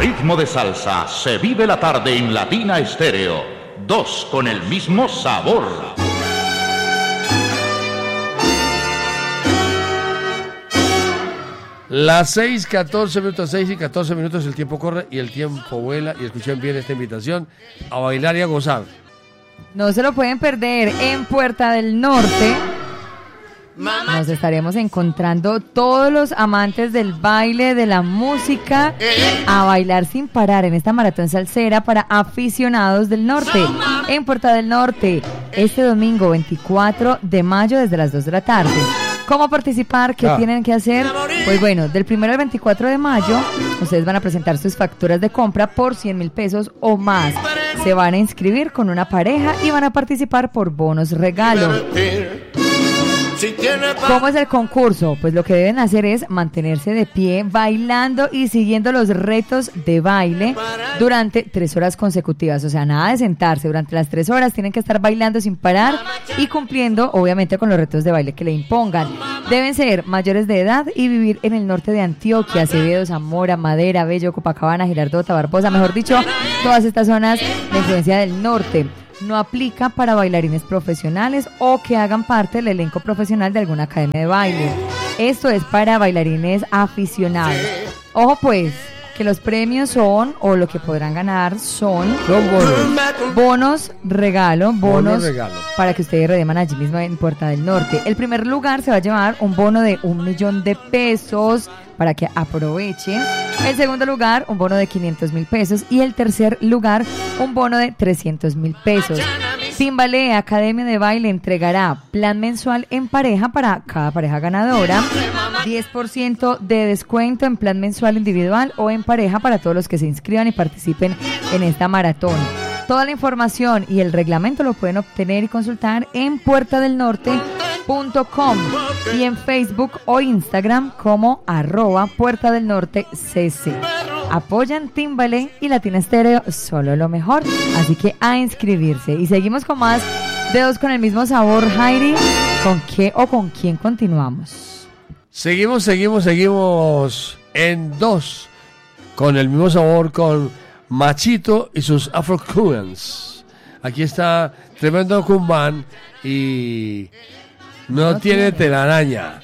ritmo de salsa se vive la tarde en Latina Estéreo. Dos con el mismo sabor. Las 6:14 minutos, 6:14 el tiempo corre y el tiempo vuela. Y escuchen bien esta invitación a bailar y a gozar. No se lo pueden perder en Puerta del Norte. Nos estaremos encontrando todos los amantes del baile, de la música, a bailar sin parar en esta maratón salsera para aficionados del norte. En Puerta del Norte, este domingo 24 de mayo desde las 2 de la tarde. ¿Cómo participar? ¿Qué tienen que hacer? Pues bueno, del 1 al 24 de mayo, ustedes van a presentar sus facturas de compra por 100,000 pesos o más. Se van a inscribir con una pareja y van a participar por bonos regalo. ¿Cómo es el concurso? Pues lo que deben hacer es mantenerse de pie, bailando y siguiendo los retos de baile durante 3 horas consecutivas. O sea, nada de sentarse. Durante las 3 horas tienen que estar bailando sin parar y cumpliendo, obviamente, con los retos de baile que le impongan. Deben ser mayores de edad y vivir en el norte de Antioquia, Acevedo, Zamora, Madera, Bello, Copacabana, Girardota, Barbosa. Mejor dicho, todas estas zonas de influencia del norte. No aplica para bailarines profesionales o que hagan parte del elenco profesional de alguna academia de baile. Esto es para bailarines aficionados. Ojo pues, que los premios son, o lo que podrán ganar son bonos regalo, bonos para que ustedes rediman allí mismo en Puerta del Norte. El primer lugar se va a llevar un bono de 1,000,000 de pesos para que aprovechen. El segundo lugar, un bono de 500,000 pesos. Y el tercer lugar, un bono de 300,000 pesos. Timbalé Academia de Baile entregará plan mensual en pareja para cada pareja ganadora, 10% de descuento en plan mensual individual o en pareja para todos los que se inscriban y participen en esta maratón. Toda la información y el reglamento lo pueden obtener y consultar en puertadelnorte.com y en Facebook o Instagram como @puertadelnortecc. Apoyan Timbalé y Latina Estéreo, solo lo mejor, así que a inscribirse. Y seguimos con más Dedos con el mismo sabor. Jairi, ¿con qué o con quién continuamos? Seguimos en Dos con el mismo sabor con Machito y sus Afro-Cubans. Aquí está tremendo Cumban y no tiene telaraña.